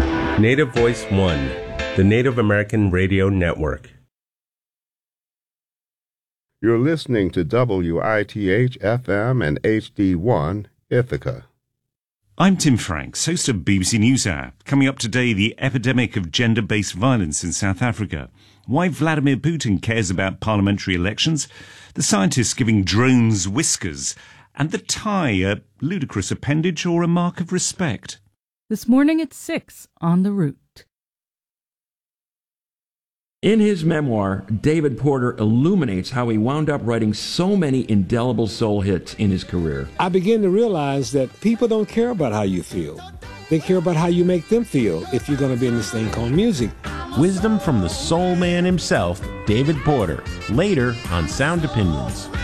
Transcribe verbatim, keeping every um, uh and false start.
Native Voice One, the Native American Radio Network. You're listening to W I T H F M and H D one, Ithaca. I'm Tim Franks, host of B B C NewsHour. Coming up today, the epidemic of gender-based violence in South Africa, why Vladimir Putin cares about parliamentary elections, the scientists giving drones whiskers, and the tie, a ludicrous appendage or a mark of respect. This morning at six on The Root. In his memoir, David Porter illuminates how he wound up writing so many indelible soul hits in his career. I began to realize that people don't care about how you feel. They care about how you make them feel if you're going to be in this thing called music. Wisdom from the soul man himself, David Porter, later on Sound Opinions.